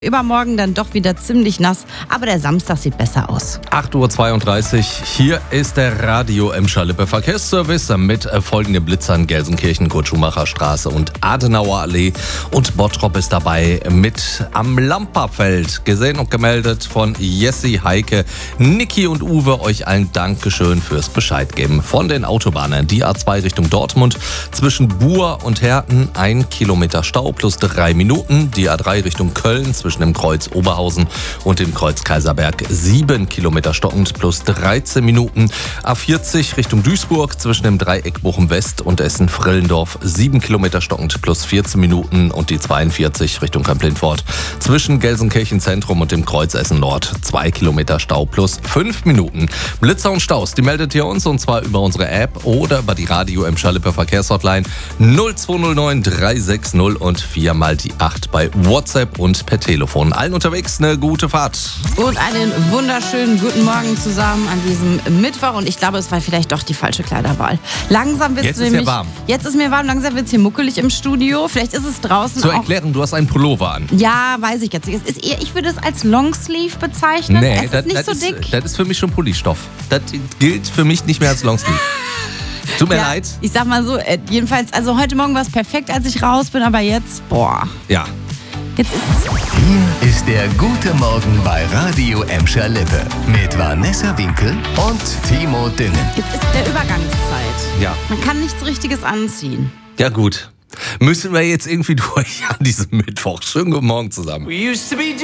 Übermorgen dann doch wieder ziemlich nass, aber der Samstag sieht besser aus. 8.32 Uhr, hier ist der Radio Emscher Lippe Verkehrsservice mit folgenden Blitzern: Gelsenkirchen, Kurt-Schumacher-Straße und Adenauer Allee. Und Bottrop ist dabei mit am Lamperfeld. Gesehen und gemeldet von Jessie, Heike, Niki und Uwe. Euch allen Dankeschön fürs Bescheid geben. Von den Autobahnen: die A2 Richtung Dortmund zwischen Buhr und Herten 1 Kilometer Stau plus 3 Minuten. Die A3 Richtung Köln zwischen dem Kreuz Oberhausen und dem Kreuz Kaiserberg 7 Kilometer stockend plus 13 Minuten. A40 Richtung Duisburg zwischen dem Dreieck Bochum West und Essen-Frillendorf 7 Kilometer stockend plus 14 Minuten. Und die 42 Richtung Kamp-Lintfort zwischen Gelsenkirchen Zentrum und dem Kreuz Essen Nord 2 Kilometer Stau plus 5 Minuten. Blitzer und Staus, die meldet ihr uns, und zwar über unsere App oder über die Radio Emscher Lippe Verkehrshotline 0209 360 und 4 mal die 8 bei WhatsApp und per Telefon. Allen unterwegs eine gute Fahrt. Und einen wunderschönen guten Morgen zusammen an diesem Mittwoch. Und ich glaube, es war vielleicht doch die falsche Kleiderwahl. Langsam wird es nämlich... Jetzt ist ja warm. Jetzt ist mir warm, langsam wird es hier muckelig im Studio. Vielleicht ist es draußen Zur auch... Erklärung, du hast einen Pullover an. Ja, weiß ich jetzt nicht. Es ist eher, ich würde es als Longsleeve bezeichnen. Nee, es ist nicht so dick. Das ist für mich schon Pullistoff. Das gilt für mich nicht mehr als Longsleeve. Tut mir leid. Ich sag mal so, jedenfalls, also heute Morgen war es perfekt, als ich raus bin, aber jetzt, Ja. Jetzt ist es... Hier ist der gute Morgen bei Radio Emscher Lippe mit Vanessa Winkel und Timo Düngen. Jetzt ist der Übergangszeit. Ja. Man kann nichts Richtiges anziehen. Ja, gut. Müssen wir jetzt irgendwie durch an diesem Mittwoch. Schönen guten Morgen zusammen.